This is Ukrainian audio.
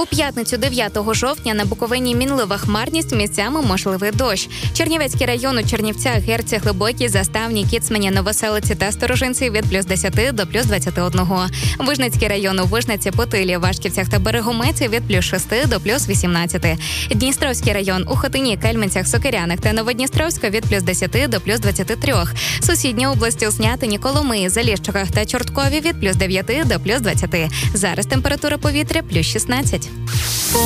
У п'ятницю 9 жовтня на Буковині мінлива хмарність, місцями можливий дощ. Чернівецький район у Чернівцях, Герці, Глибокій, Заставній, Кіцмані, Новоселиці та Сторожинці від плюс 10 до плюс 21. Вижницький район у Вижниці, Путилі, Вашківцях та Берегомеці від плюс 6 до плюс 18. Дністровський район у Хотині, Кельменцях, Сокирянах та Новодністровська від плюс 10 до плюс 23. Сусідні області у Снятині, Коломиї, Заліщиках та Чорткові від плюс 9 до плюс 20. Зараз температура повітря плюс 16.